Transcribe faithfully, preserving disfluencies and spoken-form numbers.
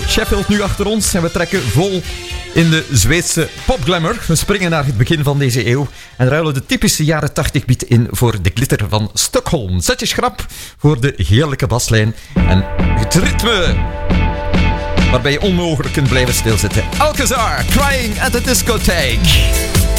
Sheffield nu achter ons en we trekken vol in de Zweedse popglamour. We springen naar het begin van deze eeuw en ruilen de typische jaren tachtig beat in voor de glitter van Stockholm. Zet je schrap voor de heerlijke baslijn en het ritme waarbij je onmogelijk kunt blijven stilzitten. Alcazar, Crying at the Discotheque.